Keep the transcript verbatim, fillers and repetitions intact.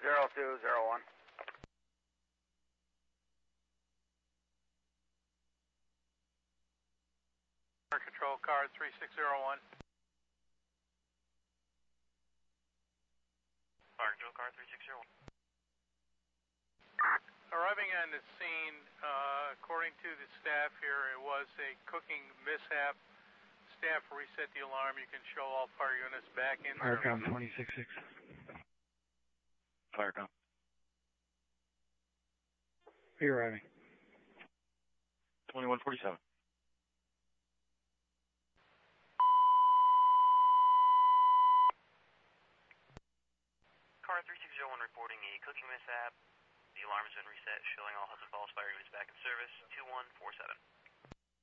zero two zero one. Control car three six zero one. Fire control car three six zero one. Arriving on the scene, uh, according to the staff here, it was a cooking mishap. Staff reset the alarm. You can show all fire units back in. Firecom twenty-six six. Firecom. Are you arriving? twenty-one forty-seven. Car three six zero one reporting a cooking mishap. The alarm has been reset, showing all Hudson Falls fire units back in service. two one four seven.